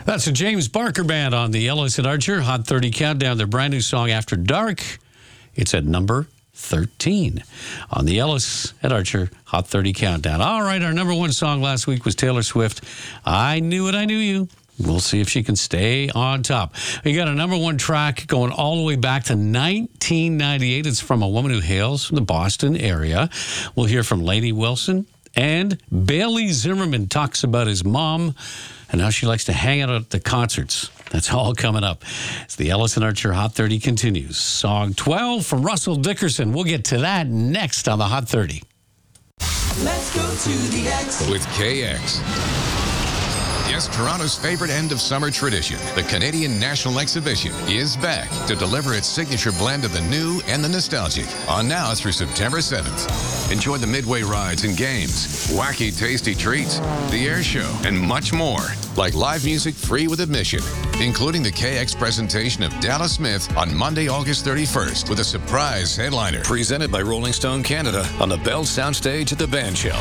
That's a James Barker Band on the Ellis and Archer Hot 30 Countdown. Their brand new song, After Dark. It's at number 13 on the Ellis and Archer Hot 30 Countdown. All right, our number one song last week was Taylor Swift. I Knew It, I Knew You. We'll see if she can stay on top. We got a number one track going all the way back to 1998. It's from a woman who hails from the Boston area. We'll hear from Lainey Wilson. And Bailey Zimmerman talks about his mom and how she likes to hang out at the concerts. That's all coming up. As the Ellis and Archer Hot 30 continues. Song 12 from Russell Dickerson. We'll get to that next on the Hot 30. Let's go to the X with KX. Yes, Toronto's favorite end-of-summer tradition, the Canadian National Exhibition, is back to deliver its signature blend of the new and the nostalgic on now through September 7th. Enjoy the midway rides and games, wacky tasty treats, the air show, and much more, like live music free with admission, including the KX presentation of Dallas Smith on Monday, August 31st with a surprise headliner. Presented by Rolling Stone Canada on the Bell Soundstage at the Band Shell.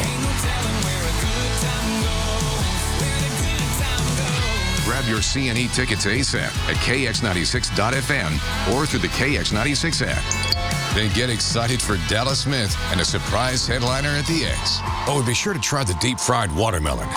Grab your CNE tickets ASAP at KX96.FM or through the KX96 app. Then get excited for Dallas Smith and a surprise headliner at the X. Oh, and be sure to try the deep-fried watermelon.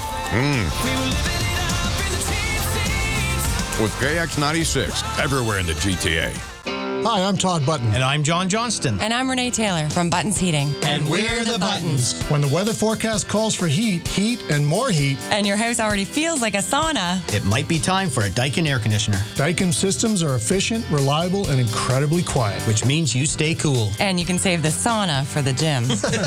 With KX96, everywhere in the GTA. Hi, I'm Todd Button. And I'm John Johnston. And I'm Renee Taylor from Buttons Heating. And we're the Buttons. When the weather forecast calls for heat, and more heat, and your house already feels like a sauna, it might be time for a Daikin air conditioner. Daikin systems are efficient, reliable, and incredibly quiet. Which means you stay cool. And you can save the sauna for the gym.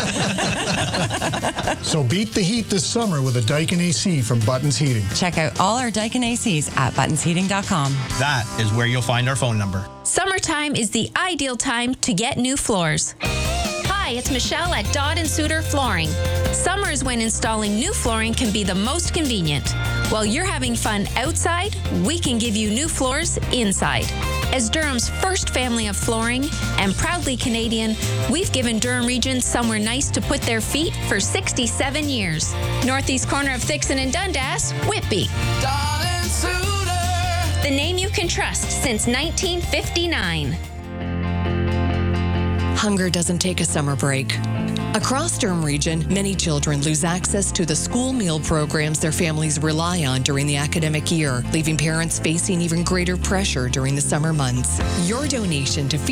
So beat the heat this summer with a Daikin AC from Buttons Heating. Check out all our Daikin ACs at buttonsheating.com. That is where you'll find our phone number. Summertime is the ideal time to get new floors. Hi, it's Michelle at Dodd & Suter Flooring. Summer is when installing new flooring can be the most convenient. While you're having fun outside, we can give you new floors inside. As Durham's first family of flooring and proudly Canadian, we've given Durham Region somewhere nice to put their feet for 67 years. Northeast corner of Thixon and Dundas, Whitby. Dodd & Suter. The name you can trust since 1959. Hunger doesn't take a summer break. Across Durham Region, many children lose access to the school meal programs their families rely on during the academic year, leaving parents facing even greater pressure during the summer months. Your donation to